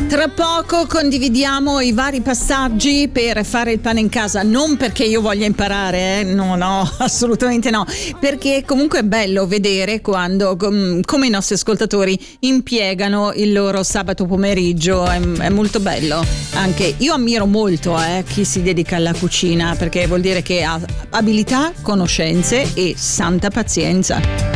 Tra poco condividiamo i vari passaggi per fare il pane in casa, non perché io voglia imparare, no, assolutamente no, perché comunque è bello vedere quando, come i nostri ascoltatori impiegano il loro sabato pomeriggio, è molto bello. Anche io ammiro molto chi si dedica alla cucina, perché vuol dire che ha abilità, conoscenze e santa pazienza.